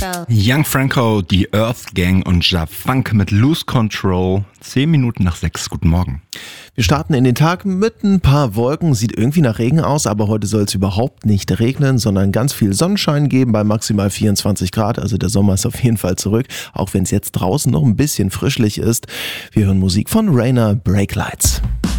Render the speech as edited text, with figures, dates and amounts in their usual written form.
Radio. Young Franco, die Earth Gang und Ja Funk mit Lose Control. 10 Minuten nach 6. Guten Morgen. Wir starten in den Tag mit ein paar Wolken. Sieht irgendwie nach Regen aus, aber heute soll es überhaupt nicht regnen, sondern ganz viel Sonnenschein geben bei maximal 24 Grad. Also der Sommer ist auf jeden Fall zurück, auch wenn es jetzt draußen noch ein bisschen frischlich ist. Wir hören Musik von Rainer, Break Lights.